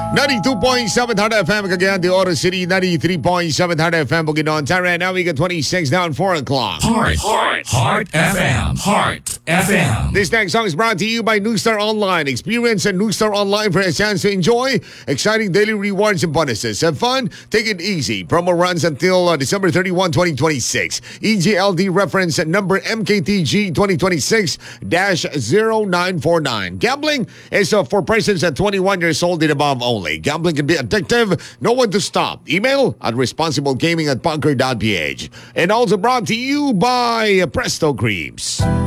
92.7 Hard FM, Cagayan de Oro City, 93.7 Hard FM, Bukidnon, Tara, now we get 26 down 4 o'clock. Heart FM. Heart FM. This next song is brought to you by Newstar Online. Experience at Newstar Online for a chance to enjoy exciting daily rewards and bonuses. Have fun, take it easy. Promo runs until December 31, 2026. EGLD reference number MKTG 2026-0949. Gambling is for persons at 21 years old and above only. Gambling can be addictive. Know when to stop. Email at responsiblegaming@punker.ph. And also brought to you by Presto Creams.